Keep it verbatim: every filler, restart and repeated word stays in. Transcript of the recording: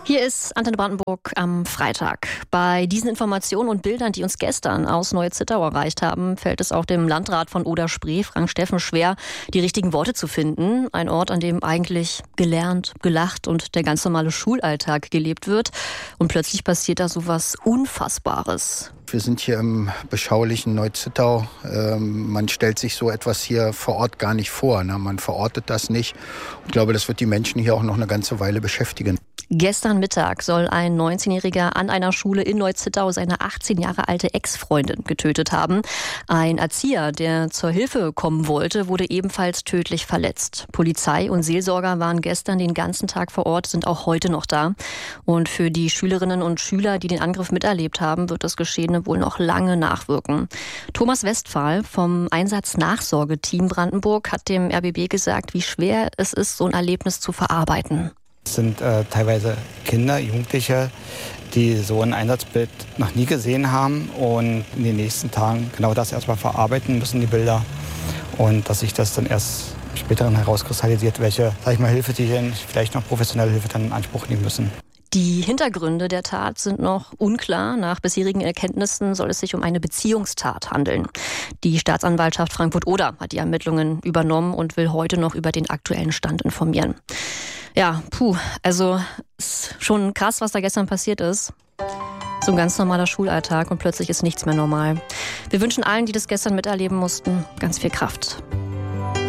Hier ist Antenne Brandenburg am Freitag. Bei diesen Informationen und Bildern, die uns gestern aus Neu-Zittau erreicht haben, fällt es auch dem Landrat von Oder-Spree, Frank Steffen, schwer, die richtigen Worte zu finden. Ein Ort, an dem eigentlich gelernt, gelacht und der ganz normale Schulalltag gelebt wird. Und plötzlich passiert da sowas Unfassbares. Wir sind hier im beschaulichen Neu-Zittau. Ähm, man stellt sich so etwas hier vor Ort gar nicht vor. Ne? Man verortet das nicht. Ich glaube, das wird die Menschen hier auch noch eine ganze Weile beschäftigen. Gestern Mittag soll ein neunzehnjähriger an einer Schule in Neu-Zittau seine achtzehn Jahre alte Ex-Freundin getötet haben. Ein Erzieher, der zur Hilfe kommen wollte, wurde ebenfalls tödlich verletzt. Polizei und Seelsorger waren gestern den ganzen Tag vor Ort, sind auch heute noch da. Und für die Schülerinnen und Schüler, die den Angriff miterlebt haben, wird das Geschehene wohl noch lange nachwirken. Thomas Westphal vom Einsatznachsorgeteam Brandenburg hat dem R B B gesagt, wie schwer es ist, so ein Erlebnis zu verarbeiten. Es sind äh, teilweise Kinder, Jugendliche, die so ein Einsatzbild noch nie gesehen haben und in den nächsten Tagen genau das erstmal verarbeiten müssen, die Bilder. Und dass sich das dann erst später herauskristallisiert, welche, sag ich mal, Hilfe die denn vielleicht noch professionelle Hilfe dann in Anspruch nehmen müssen. Die Hintergründe der Tat sind noch unklar. Nach bisherigen Erkenntnissen soll es sich um eine Beziehungstat handeln. Die Staatsanwaltschaft Frankfurt-Oder hat die Ermittlungen übernommen und will heute noch über den aktuellen Stand informieren. Ja, puh, also ist schon krass, was da gestern passiert ist. So ein ganz normaler Schulalltag und plötzlich ist nichts mehr normal. Wir wünschen allen, die das gestern miterleben mussten, ganz viel Kraft.